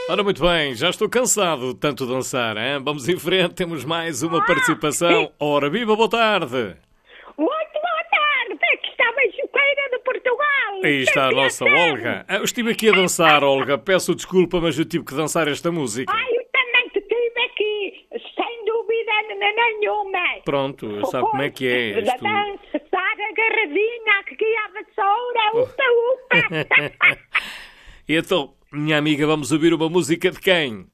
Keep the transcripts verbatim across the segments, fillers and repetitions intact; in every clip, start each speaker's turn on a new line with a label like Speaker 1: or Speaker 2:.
Speaker 1: Ora, muito bem, já estou cansado de tanto dançar, hein? Vamos em frente, temos mais uma participação. Ora, viva, boa tarde!
Speaker 2: Muito boa tarde, aqui está a Beijoqueira de Portugal.
Speaker 1: Aí está a nossa Olga. Ah, eu estive aqui a dançar, Olga, peço desculpa, mas eu tive que dançar esta música.
Speaker 2: Ai, eu também te tive aqui, sem dúvida nenhuma.
Speaker 1: Pronto, sabe como é que é
Speaker 2: Da
Speaker 1: isto?
Speaker 2: dança, estar agarradinha aqui à vassoura, upa, upa.
Speaker 1: E então, minha amiga, vamos ouvir uma música de quem?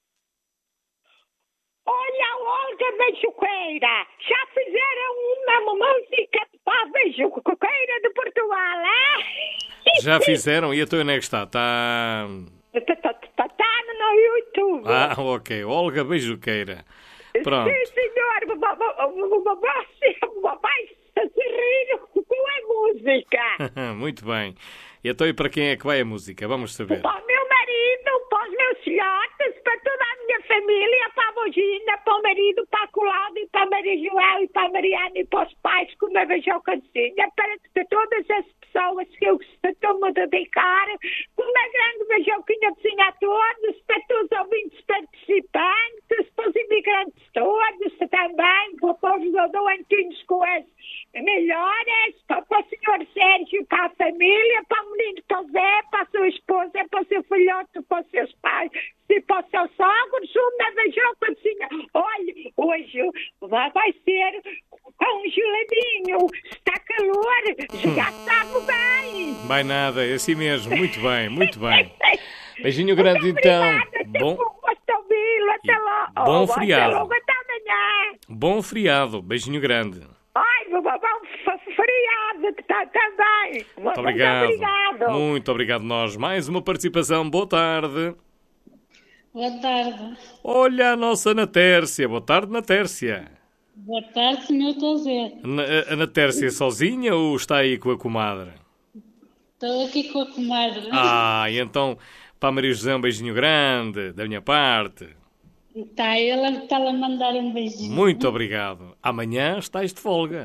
Speaker 2: Olha a Olga Beijoqueira, já fizeram uma música para a Beijoqueira de Portugal, é?
Speaker 1: Já fizeram? E então onde é que está? Está...
Speaker 2: Está no YouTube.
Speaker 1: Ah, ok. Olga Beijoqueira. Pronto.
Speaker 2: Sim, senhor. Você vai se rir com a música.
Speaker 1: Muito bem. E então e para quem é que vai a música? Vamos saber.
Speaker 2: Para o meu marido, para os meus filhotes, para toda a minha família, para a Bogina, para o marido, para a Cláudia, para a Maria Joel e para a Mariana e para os pais, como a Beijocancinha, para todas as pessoas que eu estou-me a dedicar, uma grande beijoquinha a todos, para todos os ouvintes participantes, para os imigrantes todos também, para os doentinhos com as melhoras, para, para o senhor Sérgio, para a família, para o menino José, para a sua esposa, para o seu filhote, para os seus pais e para os seus sogros, uma beijocancinha. Olha, hoje vai vai ser com um geladinho, está calor, já sabe bem.
Speaker 1: Vai nada, é assim mesmo. Muito bem, muito bem. Beijinho grande
Speaker 2: Muito
Speaker 1: então.
Speaker 2: obrigada,
Speaker 1: Bom,
Speaker 2: gosto de ouvi-lo, até lá.
Speaker 1: bom
Speaker 2: Oh,
Speaker 1: feriado.
Speaker 2: Até logo, até amanhã.
Speaker 1: bom feriado. Beijinho grande.
Speaker 2: Ai, bom feriado que está também.
Speaker 1: Muito obrigado.
Speaker 2: Muito obrigado.
Speaker 1: Muito obrigado nós. Mais uma participação. Boa tarde.
Speaker 3: Boa tarde.
Speaker 1: Olha a nossa Ana Tércia. Boa tarde, Ana Tércia.
Speaker 3: Boa tarde, senhor José.
Speaker 1: Na- a Ana Tércia sozinha ou está aí com a comadre?
Speaker 3: Estou aqui com a comadre.
Speaker 1: Ah, e então para a Maria José um beijinho grande da minha parte.
Speaker 3: Está ela está a mandar um beijinho.
Speaker 1: Muito obrigado. Amanhã estáis de folga.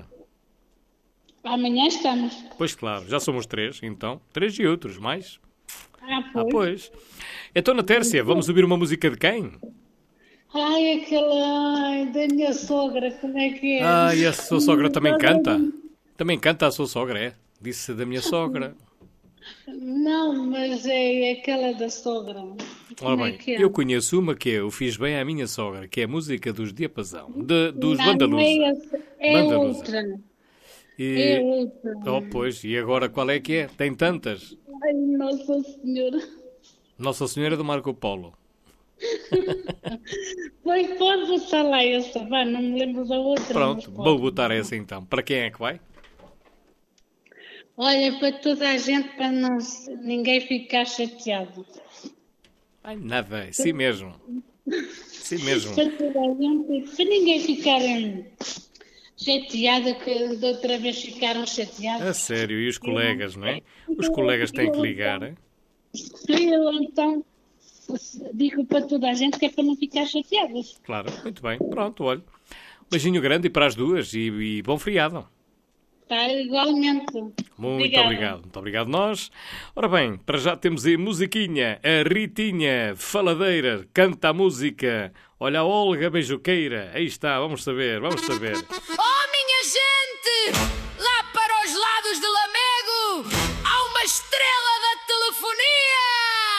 Speaker 3: Amanhã estamos.
Speaker 1: Pois claro, já somos três, então. Três e outros, mais.
Speaker 3: Ah,
Speaker 1: Ah,
Speaker 3: pois.
Speaker 1: pois. Então, na Tércia, vamos ouvir uma música de quem?
Speaker 3: Ai, aquela... Ai, da minha sogra, como é que é?
Speaker 1: Ah, e a sua sogra também canta? Também canta a sua sogra, é? Disse da minha sogra.
Speaker 3: Não, mas é aquela da sogra.
Speaker 1: Ora
Speaker 3: Como é
Speaker 1: bem,
Speaker 3: que é?
Speaker 1: eu conheço uma que é Eu Fiz Bem à Minha Sogra, que é a música dos Diapasão, de, dos
Speaker 3: Não,
Speaker 1: Bandalusa.
Speaker 3: não é essa, é
Speaker 1: Bandalusa.
Speaker 3: outra.
Speaker 1: E...
Speaker 3: É outra.
Speaker 1: Oh, pois, e agora qual é que é? Tem tantas.
Speaker 3: Ai, Nossa Senhora.
Speaker 1: Nossa Senhora do Marco Polo.
Speaker 3: Pois pode botar lá essa, vá, não me lembro da outra.
Speaker 1: Pronto,
Speaker 3: mas
Speaker 1: vou
Speaker 3: pode.
Speaker 1: botar essa então. Para quem é que vai?
Speaker 3: Olha, para toda a gente, para não, se- ninguém ficar chateado.
Speaker 1: Ai, nada, assim mesmo. Assim mesmo.
Speaker 3: Para toda a gente, para ninguém ficar hum, chateado, que da outra vez ficaram
Speaker 1: A
Speaker 3: chateados.
Speaker 1: sério, e os colegas, não é? Os colegas têm que ligar, hein?
Speaker 3: Eu então digo para toda a gente que é para não ficar chateados.
Speaker 1: Claro, muito bem. Pronto, olha. Um beijinho grande e para as duas e, e bom feriado.
Speaker 3: Está igualmente.
Speaker 1: Muito
Speaker 3: Obrigada.
Speaker 1: obrigado. Muito obrigado nós. Ora bem, para já temos aí musiquinha. A Ritinha Faladeira canta a música. Olha a Olga Beijoqueira. Aí está, vamos saber, vamos saber.